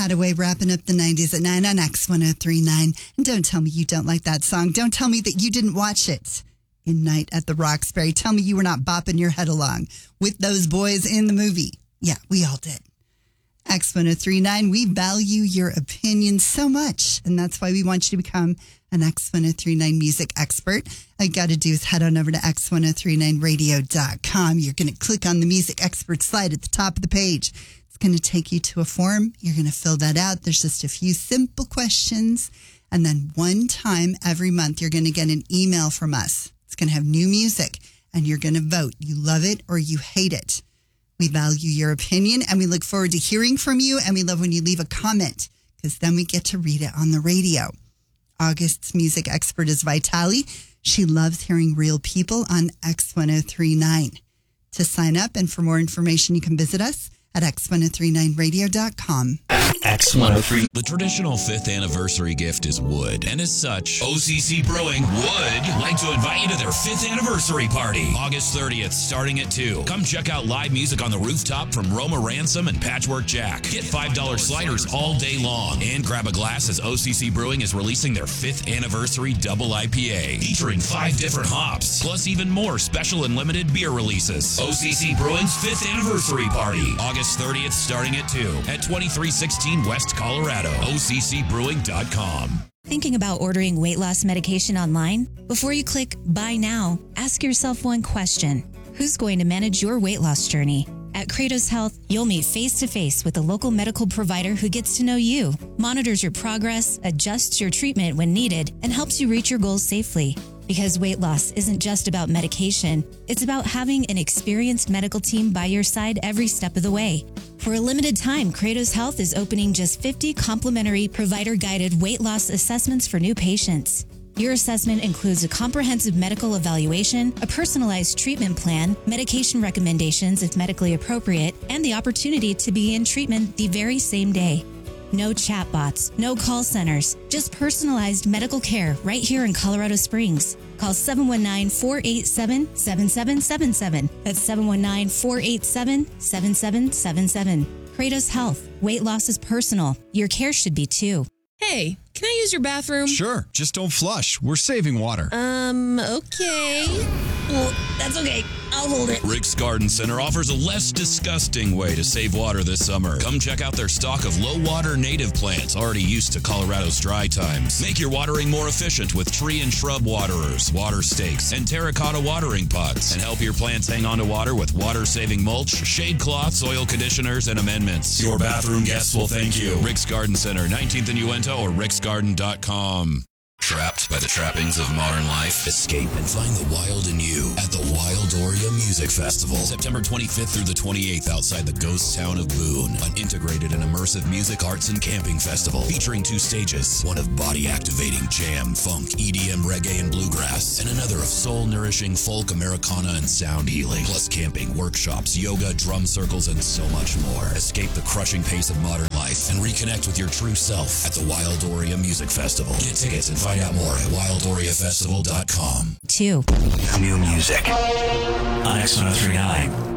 Hadaway wrapping up the 90s at 9 on X1039. And don't tell me you don't like that song. Don't tell me that you didn't watch it in Night at the Roxbury. Tell me you were not bopping your head along with those boys in the movie. Yeah, we all did. X1039, we value your opinion so much. And that's why we want you to become an X1039 music expert. All you got to do is head on over to X1039radio.com. You're going to click on the music expert slide at the top of the page. It's going to take you to a form. You're going to fill that out. There's just a few simple questions. And then one time every month, you're going to get an email from us. It's going to have new music and you're going to vote. You love it or you hate it. We value your opinion and we look forward to hearing from you. And we love when you leave a comment because then we get to read it on the radio. August's music expert is Vitali. She loves hearing real people on X1039. To sign up and for more information, you can visit us at X1039radio.com. X103. The traditional 5th anniversary gift is wood. And as such, OCC Brewing would like to invite you to their 5th anniversary party. August 30th, starting at 2. Come check out live music on the rooftop from Roma Ransom and Patchwork Jack. Get $5 sliders all day long. And grab a glass as OCC Brewing is releasing their 5th anniversary double IPA. Featuring 5 different hops. Plus even more special and limited beer releases. OCC Brewing's 5th anniversary party. August 30th, starting at 2. At 2316 West Colorado. OCCbrewing.com. Thinking about ordering weight loss medication online? Before you click Buy Now, ask yourself one question. Who's going to manage your weight loss journey? At Kratos Health, you'll meet face-to-face with a local medical provider who gets to know you, monitors your progress, adjusts your treatment when needed, and helps you reach your goals safely. Because weight loss isn't just about medication, it's about having an experienced medical team by your side every step of the way. For a limited time, Kratos Health is opening just 50 complimentary provider-guided weight loss assessments for new patients. Your assessment includes a comprehensive medical evaluation, a personalized treatment plan, medication recommendations if medically appropriate, and the opportunity to begin treatment the very same day. No chatbots, no call centers, just personalized medical care right here in Colorado Springs. Call 719-487-7777. That's 719-487-7777. Kratos Health. Weight loss is personal. Your care should be too. Hey, can I use your bathroom? Sure, just don't flush. We're saving water. Okay. Well, that's okay. I'll hold it. Rick's Garden Center offers a less disgusting way to save water this summer. Come check out their stock of low-water native plants already used to Colorado's dry times. Make your watering more efficient with tree and shrub waterers, water stakes, and terracotta watering pots. And help your plants hang on to water with water-saving mulch, shade cloths, soil conditioners, and amendments. Your bathroom guests will thank you. Rick's Garden Center, 19th and Uinta or ricksgarden.com. Trapped by the trappings of modern life? Escape and find the wild in you at the Wildoria Music Festival. September 25th through the 28th outside the ghost town of Boone. An integrated and immersive music, arts, and camping festival featuring 2 stages. One of body-activating jam, funk, EDM, reggae, and bluegrass. And another of soul-nourishing folk, Americana, and sound healing. Plus camping, workshops, yoga, drum circles, and so much more. Escape the crushing pace of modern life and reconnect with your true self at the Wildoria Music Festival. Get tickets and find out more at wildoriafestival.com. 2. New music on X1039.